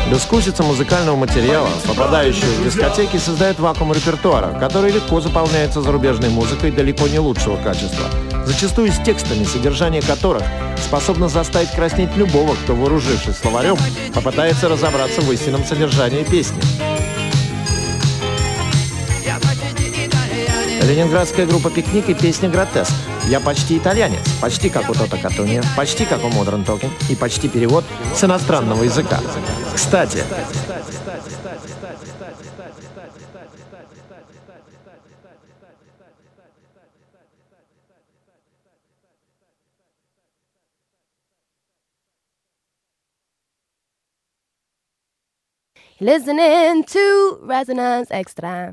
Бескусица музыкального материала, попадающего в дискотеки, создает вакуум репертуара, который легко заполняется зарубежной музыкой далеко не лучшего качества, зачастую с текстами, содержание которых способно заставить краснеть любого, кто, вооружившись словарем, попытается разобраться в истинном содержании песни. Ленинградская группа «Пикник» и песня «Гротеск». Я почти итальянец, почти как у Тота Катуни, почти как у Modern Talking и почти перевод с иностранного языка. Кстати, Listening to Resonance Extra.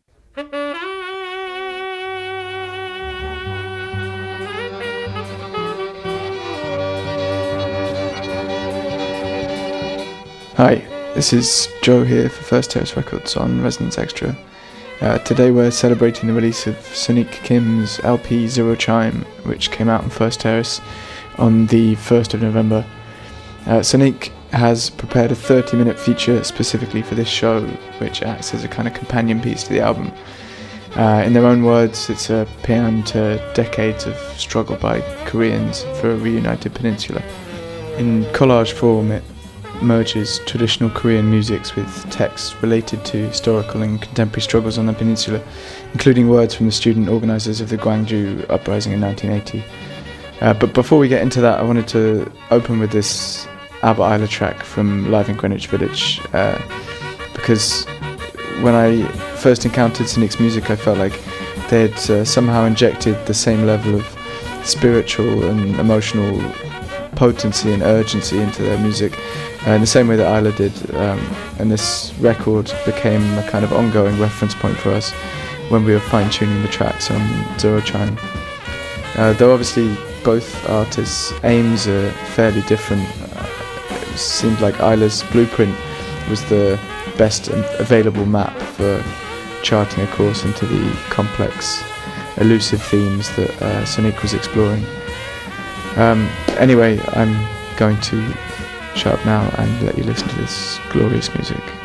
Hi, this is Joe here for First Terrace Records on Resonance Extra. Today we're celebrating the release of Sonic Kim's LP Zero Chime, which came out on First Terrace on the 1st of November. Sonic has prepared a 30-minute feature specifically for this show, which acts as a kind of companion piece to the album. In their own words, it's a paean to decades of struggle by Koreans for a reunited peninsula. In collage form, it merges traditional Korean musics with texts related to historical and contemporary struggles on the peninsula, including words from the student organisers of the Gwangju uprising in 1980. But before we get into that, I wanted to open with this Albert Ayler track from Live in Greenwich Village, because when I first encountered Sonic's music, I felt like they had somehow injected the same level of spiritual and emotional potency and urgency into their music in the same way that Ayler did, and this record became a kind of ongoing reference point for us when we were fine-tuning the tracks on Zero Chime. Though obviously both artists' aims are fairly different, it seemed like Ayler's blueprint was the best available map for charting a course into the complex, elusive themes that Sonic was exploring. Anyway, I'm going to shut up now and let you listen to this glorious music.